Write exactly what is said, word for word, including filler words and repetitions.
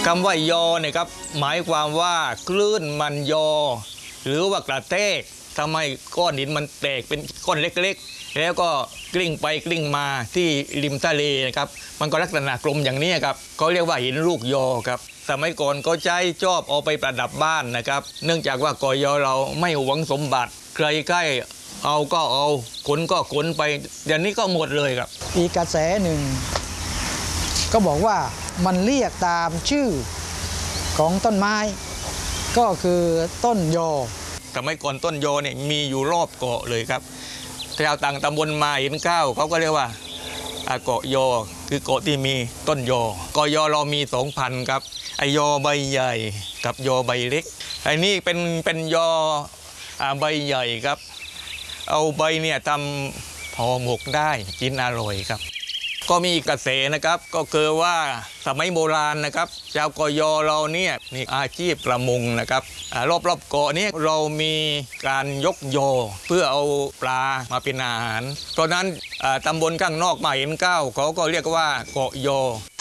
คำว่ายอเนี่ยครับหมายความว่าคลื่นมันยอหรือว่ากระแทกทำให้ก้อนหินมันแตกเป็นก้อนเล็กๆแล้วก็กลิ้งไปกลิ้งมาที่ริมทะเลนะครับมันก็ลักษณะกลมอย่างนี้ครับเขาเรียกว่าหินลูกยอครับสมัยก่อนก็ใช้ชอบเอาไปประดับบ้านนะครับเนื่องจากว่ากอยอเราไม่หวงสมบัติใครใกล้เอาก็เอาขนก็ขนไปเดี๋ยวนี้ก็หมดเลยครับอีกกระแสหนึ่งก็บอกว่ามันเรียกตามชื่อของต้นไม้ก็คือต้นยอสมัยก่อนต้นยอเนี่ยมีอยู่รอบเกาะเลยครับชาวต่างตำบลมาเห็นข้าวเขาก็เรียกว่าเกาะยอคือเกาะที่มีต้นยอกอยอเรามีสองพันครับไอยอใบใหญ่กับยอใบเล็กไอ้นี่เป็นเป็นยอใบใหญ่ครับเอาใบเนี่ยทำห่อหมกได้กินอร่อยครับก็มีกระแสนะครับก็คือว่าสมัยโบราณนะครับชาวกอยอเราเนี่ยมีอาชีพประมงนะครับรอบรอบเกาะนี้เรามีการยกยอเพื่อเอาปลามาเป็นอาหารเพราะนั้นตำบลข้างนอกมาเห็นก้าวเขาก็เรียกว่าเกาะยอ